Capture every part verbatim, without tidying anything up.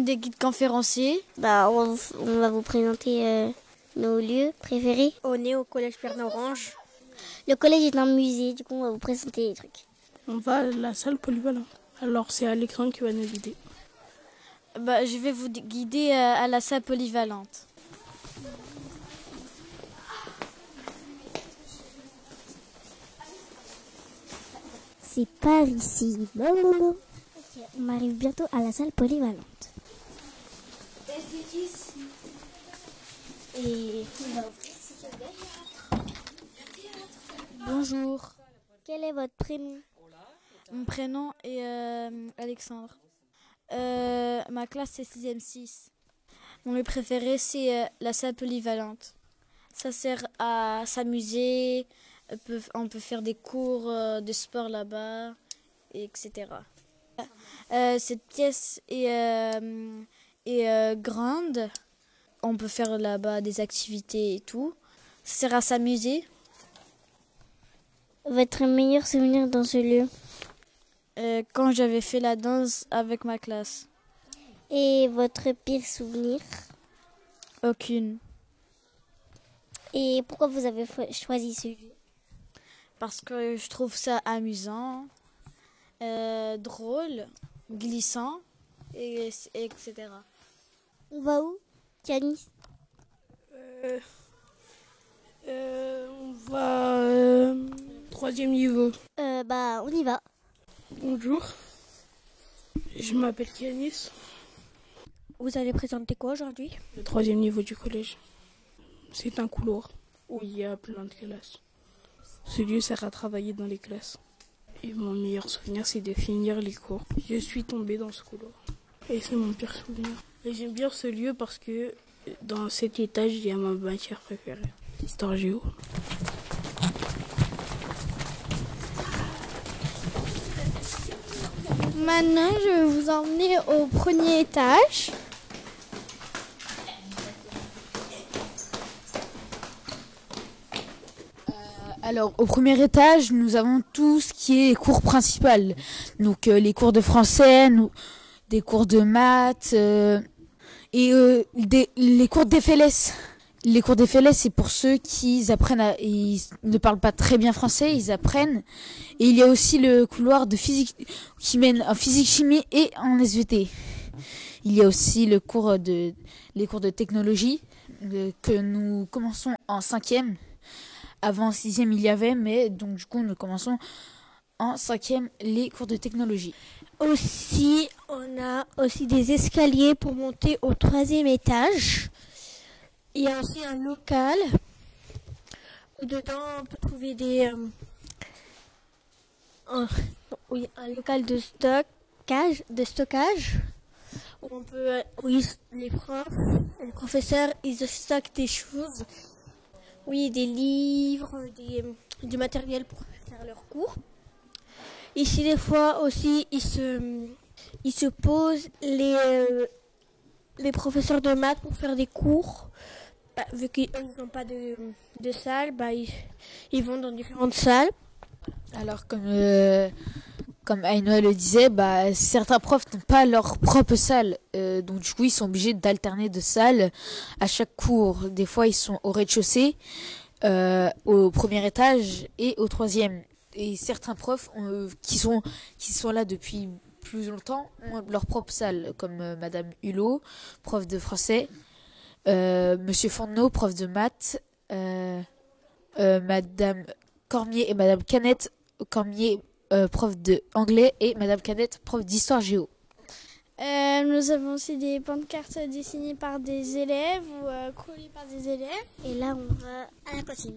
est des guides conférenciers. Bah, on va vous, on va vous présenter euh, nos lieux préférés. On est au collège Pierre-Orange. Le collège est un musée, du coup on va vous présenter des trucs. On va à la salle polyvalente. Alors c'est Alexandre qui va nous guider. Bah, je vais vous guider à la salle polyvalente. C'est par ici. Blablabla. Okay, on arrive bientôt à la salle polyvalente. Et bonjour. Quel est votre prénom? Mon prénom est euh, Alexandre. Euh, ma classe c'est sixième six. Mon lieu préféré c'est euh, la salle polyvalente. Ça sert à s'amuser, on peut, on peut faire des cours euh, de sport là-bas, et cetera. Euh, cette pièce est, euh, est euh, grande, on peut faire là-bas des activités et tout. Ça sert à s'amuser. Votre meilleur souvenir dans ce lieu? Euh, quand j'avais fait la danse avec ma classe. Et votre pire souvenir? Aucune. Et pourquoi vous avez choisi ce lieu? Parce que je trouve ça amusant, euh, drôle, glissant, et, et etc. On va où, Tianis? euh, euh, On va euh, troisième niveau. Euh, bah, on y va. Bonjour, je m'appelle Kianis. Vous allez présenter quoi aujourd'hui? Le troisième niveau du collège. C'est un couloir où il y a plein de classes. Ce lieu sert à travailler dans les classes. Et mon meilleur souvenir, c'est de finir les cours. Je suis tombée dans ce couloir. Et c'est mon pire souvenir. Et j'aime bien ce lieu parce que dans cet étage, il y a ma matière préférée, l'histoire géo. Maintenant, je vais vous emmener au premier étage. Alors, au premier étage, nous avons tout ce qui est cours principal. Donc, euh, les cours de français, nous, des cours de maths euh, et euh, des, les cours d'F L S. Les cours d'F L S, c'est pour ceux qui apprennent, à, ils ne parlent pas très bien français, ils apprennent. Et il y a aussi le couloir de physique qui mène en physique chimie et en S V T. Il y a aussi le cours de, les cours de technologie euh, que nous commençons en cinquième. Avant en sixième il y avait, mais donc du coup nous commençons en cinquième les cours de technologie. Aussi, on a aussi des escaliers pour monter au troisième étage. Il y a aussi un local où dedans on peut trouver des euh, un, oui, un local de stockage, de stockage où on peut, où ils, les profs, les professeurs, ils stockent des choses. Oui, des livres, des, du matériel pour faire leurs cours. Ici, des fois aussi, ils se, ils se posent les, euh, les professeurs de maths pour faire des cours. Bah, vu qu'ils n'ont pas de, de salle, bah, ils, ils vont dans différentes salles. Alors comme euh, comme Aïnoa le disait, bah certains profs n'ont pas leur propre salle, euh, donc du coup ils sont obligés d'alterner de salles à chaque cours. Des fois ils sont au rez-de-chaussée, euh, au premier étage et au troisième. Et certains profs euh, qui sont qui sont là depuis plus longtemps ont leur propre salle, comme euh, Madame Hulot, prof de français, euh, Monsieur Fourneau, prof de maths, euh, euh, Madame Cormier et Madame Canette Cormier, euh, prof de anglais, et Madame Canette, prof d'histoire géo. Euh, nous avons aussi des pancartes dessinées par des élèves ou euh, collées par des élèves. Et là, on va à la cantine.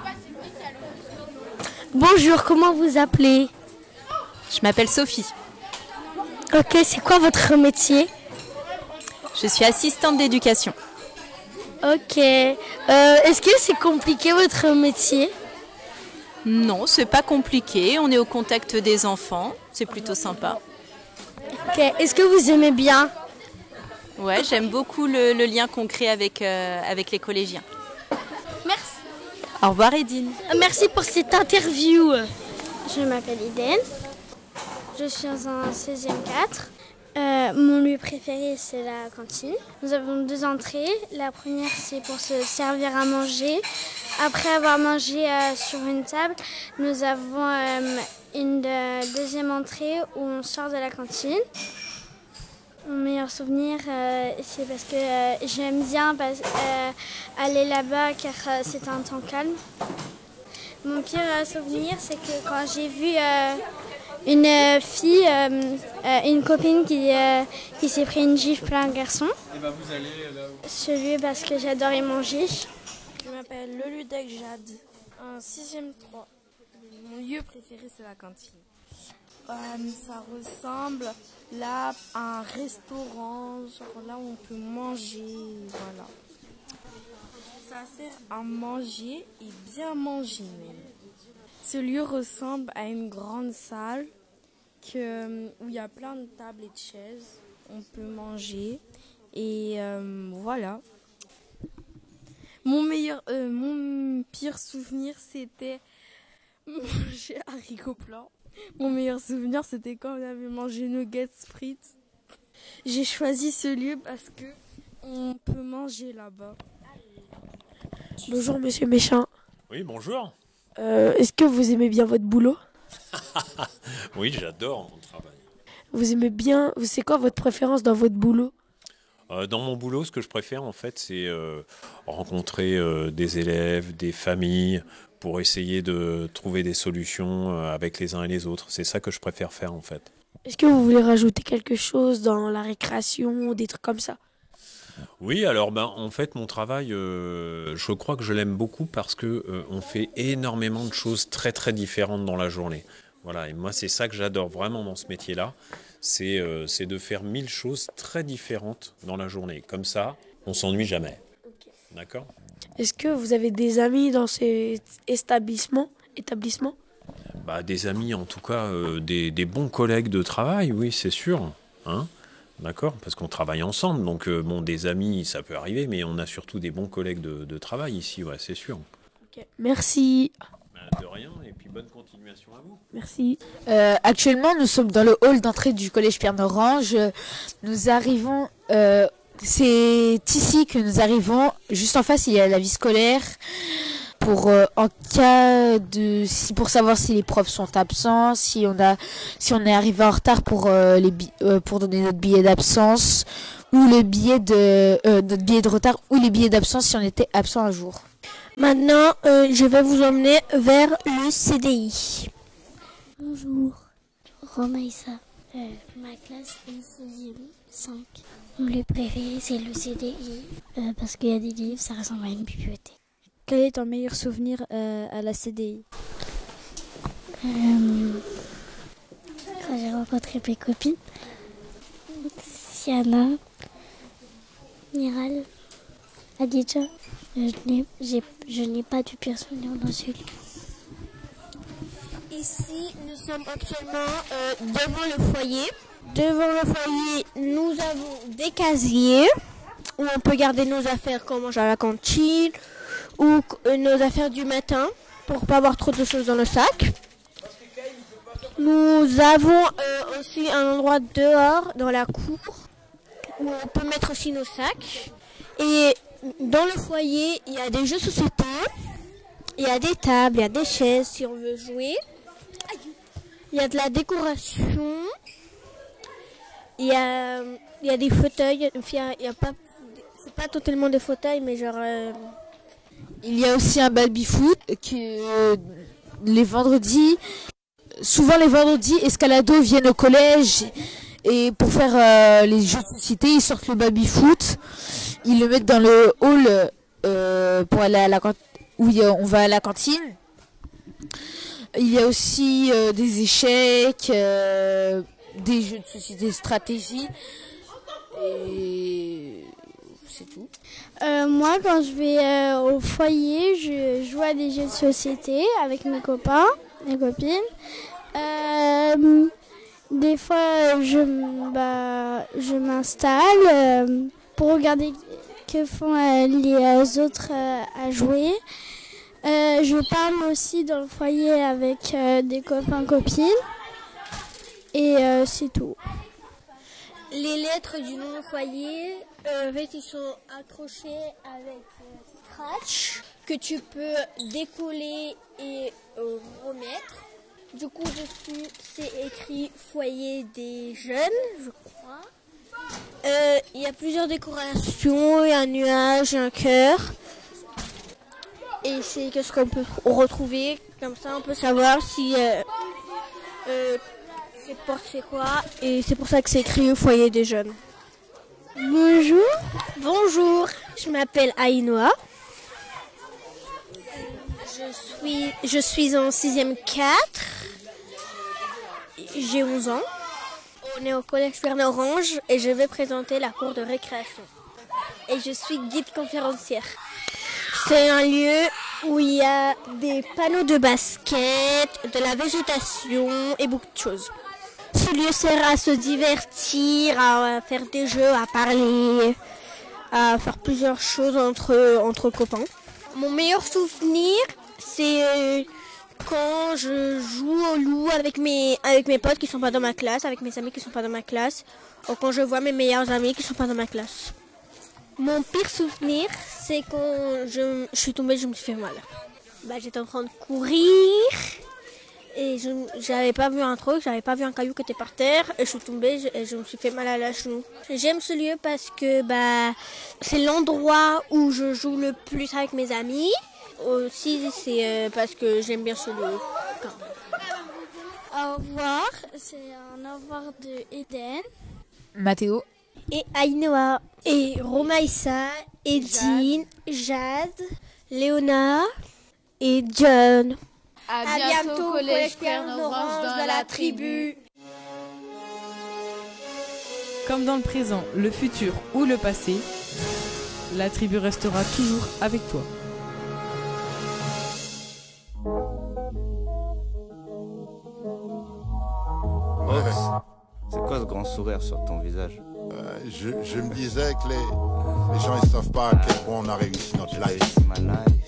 Bonjour, comment vous appelez? Je m'appelle Sophie. Ok, c'est quoi votre métier? Je suis assistante d'éducation. Ok. Euh, est-ce que c'est compliqué votre métier? Non, c'est pas compliqué. On est au contact des enfants. C'est plutôt sympa. Ok. Est-ce que vous aimez bien? Ouais, j'aime beaucoup le, le lien qu'on crée avec, euh, avec les collégiens. Merci. Au revoir, Edine. Merci pour cette interview. Je m'appelle Eden. Je suis en seizième quatre. Euh, mon lieu préféré, c'est la cantine. Nous avons deux entrées. La première, c'est pour se servir à manger. Après avoir mangé euh, sur une table, nous avons euh, une euh, deuxième entrée où on sort de la cantine. Mon meilleur souvenir, euh, c'est parce que euh, j'aime bien pas- euh, aller là-bas car euh, c'est un temps calme. Mon pire euh, souvenir, c'est que quand j'ai vu euh, une euh, fille, euh, euh, une copine qui, euh, qui s'est pris une gifle par un garçon. Et ben vous allez là où... Ce lieu parce que j'adorais manger. Je m'appelle Loludec Jade, en sixième trois. Mon lieu préféré, c'est la cantine. Euh, ça ressemble là à un restaurant, genre là où on peut manger, voilà. Ça sert à manger et bien manger même. Ce lieu ressemble à une grande salle que, où il y a plein de tables et de chaises. On peut manger et euh, voilà. Mon meilleur, euh, mon pire souvenir, c'était manger haricots blancs. Mon meilleur souvenir, c'était quand on avait mangé nuggets frites. J'ai choisi ce lieu parce que on peut manger là-bas. Bonjour Monsieur Méchin. Oui, bonjour. Euh, Est-ce que vous aimez bien votre boulot? Oui, j'adore mon travail. Vous aimez bien, c'est quoi votre préférence dans votre boulot? Euh, dans mon boulot, ce que je préfère, en fait, c'est euh, rencontrer euh, des élèves, des familles, pour essayer de trouver des solutions euh, avec les uns et les autres. C'est ça que je préfère faire, en fait. Est-ce que vous voulez rajouter quelque chose dans la récréation, des trucs comme ça? Oui, alors ben, en fait mon travail, euh, je crois que je l'aime beaucoup parce que euh, on fait énormément de choses très très différentes dans la journée. Voilà, et moi c'est ça que j'adore vraiment dans ce métier-là, c'est euh, c'est de faire mille choses très différentes dans la journée. Comme ça, on s'ennuie jamais. Okay. D'accord? Est-ce que vous avez des amis dans ces établissements, établissements? Bah, des amis, en tout cas, euh, des, des bons collègues de travail, oui, c'est sûr. Hein? D'accord, parce qu'on travaille ensemble, donc euh, bon, des amis, ça peut arriver, mais on a surtout des bons collègues de, de travail ici, ouais, c'est sûr. Okay. Merci. Ben, de rien, et puis bonne continuation à vous. Merci. Euh, actuellement, nous sommes dans le hall d'entrée du collège Pierre-Norange. Nous arrivons, euh, c'est ici que nous arrivons. Juste en face, il y a la vie scolaire. Pour euh, en cas de si pour savoir si les profs sont absents, si on a si on est arrivé en retard pour euh, les euh, pour donner notre billet d'absence ou le billet de euh, notre billet de retard ou les billets d'absence si on était absent un jour. Maintenant, euh, je vais vous emmener vers le C D I. Bonjour, Romaïssa. Euh, ma classe est sixième cinq. Mon lieu préféré, c'est le C D I euh, parce qu'il y a des livres, ça ressemble à une bibliothèque. Quel est ton meilleur souvenir euh, à la C D I? euh, Quand j'ai rencontré mes copines, Siana, Miral, Aditya, je n'ai, j'ai, je n'ai pas du pire souvenir dans ce lieu. Ici, nous sommes actuellement euh, devant le foyer. Devant le foyer, nous avons des casiers où on peut garder nos affaires quand on mange à la cantine ou euh, nos affaires du matin pour pas avoir trop de choses dans le sac. Nous avons euh, aussi un endroit dehors dans la cour où on peut mettre aussi nos sacs. Et dans le foyer, il y a des jeux de société, il y a des tables, il y a des chaises si on veut jouer. Il y a de la décoration. Il y a, il y a des fauteuils. Il y a, il y a pas, c'est pas totalement des fauteuils, mais genre. Euh... Il y a aussi un baby-foot que euh, les vendredis, souvent les vendredis, Escalado viennent au collège et pour faire euh, les jeux de société, ils sortent le baby-foot, ils le mettent dans le hall euh, pour aller à la cantine, où on va à la cantine. Il y a aussi euh, des échecs, euh, des jeux de société stratégie et c'est tout. Euh, moi, quand je vais euh, au foyer, je joue à des jeux de société avec mes copains, mes copines. Euh, des fois, je, bah, je m'installe euh, pour regarder que font euh, les autres euh, à jouer. Euh, je parle aussi dans le foyer avec euh, des copains, copines. Et euh, c'est tout. les lettres du nom au foyer, euh, en fait, ils sont accrochés avec euh, scratch que tu peux décoller et euh, remettre. Du coup, dessus, c'est écrit foyer des jeunes, je crois. Euh, Il y a plusieurs décorations, il y a un nuage, un cœur. Et c'est ce qu'on peut retrouver. Comme ça, on peut savoir si euh, euh, cette porte c'est quoi. Et c'est pour ça que c'est écrit foyer des jeunes. Bonjour. Bonjour. Je m'appelle Aïnoa. Je suis, je suis en sixième quatre. J'ai onze ans. On est au collège Bernard Orange et je vais présenter la cour de récréation. Et je suis guide conférencière. C'est un lieu où il y a des panneaux de basket, de la végétation et beaucoup de choses. Ce lieu sert à se divertir, à faire des jeux, à parler, à faire plusieurs choses entre, entre copains. Mon meilleur souvenir, c'est quand je joue au loup avec mes, avec mes potes qui sont pas dans ma classe, avec mes amis qui sont pas dans ma classe, ou quand je vois mes meilleurs amis qui sont pas dans ma classe. Mon pire souvenir, c'est quand je, je suis tombée, je me suis fait mal. Bah, j'étais en train de courir et je n'avais pas vu un truc, j'avais pas vu un caillou qui était par terre et je suis tombée je, et je me suis fait mal à la genou. J'aime ce lieu parce que bah, c'est l'endroit où je joue le plus avec mes amis. Aussi, c'est euh, parce que j'aime bien ce lieu. Au revoir, c'est un au revoir de Eden. Mathéo. Et Aïnoa. Et Romaïssa. Et Jean. Jade. Léona. Et John. À, à bientôt, bientôt au collège Bernard Orange dans la tribu. Comme dans le présent, le futur ou le passé, la tribu restera toujours avec toi. C'est quoi ce grand sourire sur ton visage? euh, je, je me disais que les, les gens ils savent pas à quel point on a réussi notre life. Ma life.